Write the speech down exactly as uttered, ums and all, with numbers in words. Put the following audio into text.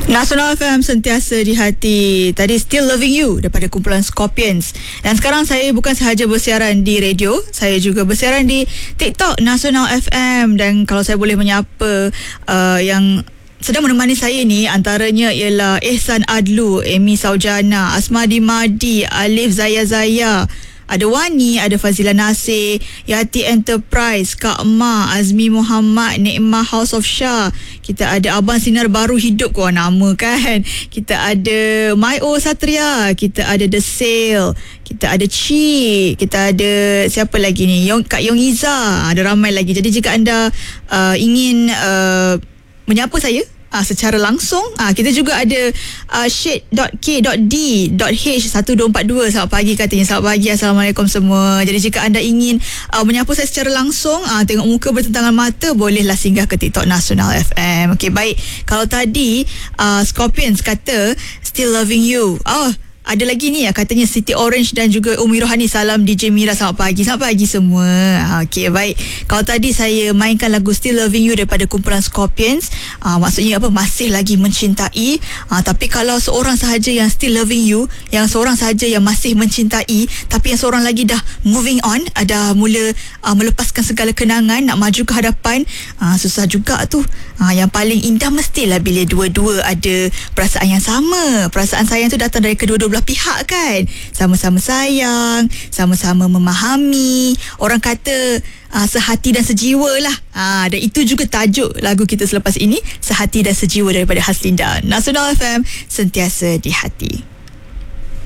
Nasional F M sentiasa di hati. Tadi Still Loving You daripada kumpulan Scorpions. Dan sekarang saya bukan sahaja bersiaran di radio, saya juga bersiaran di TikTok Nasional F M. Dan kalau saya boleh menyapa uh, yang sedang menemani saya ni, antaranya ialah Ehsan Adlu, Amy Saujana, Asmadi Madi, Alif Zaya Zaya, ada Wani, ada Fazila Nasir, Yati Enterprise, Kak Ma, Azmi Muhammad, Nikmah House of Shah. Kita ada Abang Sinar Baru Hidup, kau nama kan. Kita ada My O Satria, kita ada The Sale, kita ada Chi, kita ada siapa lagi ni, Yong, Kak Yong Iza, ada ramai lagi. Jadi jika anda uh, ingin uh, menyapa saya Uh, secara langsung, uh, kita juga ada uh, shade dot k dot d dot h satu dua empat dua. Selamat pagi katanya. Selamat pagi, Assalamualaikum semua. Jadi jika anda ingin uh, menyapa saya secara langsung, uh, tengok muka bertentangan mata, bolehlah singgah ke TikTok Nasional F M. Okey, baik. Kalau tadi uh, Scorpions kata Still Loving You, oh, ada lagi ni ya, katanya Siti Orange dan juga Umi Rohani. Salam D J Mira, selamat pagi. Selamat pagi semua. Okey, baik. Kalau tadi saya mainkan lagu Still Loving You daripada kumpulan Scorpions, uh, maksudnya apa? Masih lagi mencintai. Uh, tapi kalau seorang sahaja yang still loving you, yang seorang sahaja yang masih mencintai, tapi yang seorang lagi dah moving on, uh, dah mula uh, melepaskan segala kenangan, nak maju ke hadapan, uh, susah juga tu. Uh, yang paling indah mestilah bila dua-dua ada perasaan yang sama. Perasaan sayang tu datang dari kedua-dua belah pihak kan, sama-sama sayang, sama-sama memahami. Orang kata uh, sehati dan sejiwa lah, uh, dan itu juga tajuk lagu kita selepas ini, Sehati dan Sejiwa daripada Haslinda. Nasional F M sentiasa di hati.